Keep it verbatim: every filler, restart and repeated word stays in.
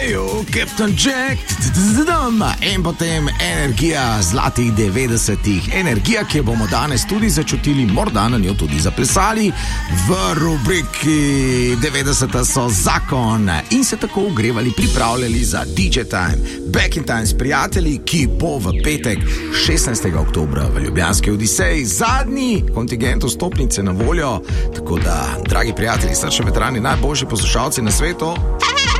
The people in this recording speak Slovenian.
Ejo, Captain Jack, in potem energija zlatih devetdesetih, energija, ki jo bomo danes tudi začutili, morda na njo tudi zaplesali v rubriki devetdeseta so zakon in se tako ogrevali, pripravljali za D J Time, Back in Time s prijatelji, ki bo v petek šestnajstega oktobra v Ljubljanski Odiseji zadnji kontingent vstopnice na voljo, tako da, dragi prijatelji, srčni veterani, najboljši poslušalci na svetu,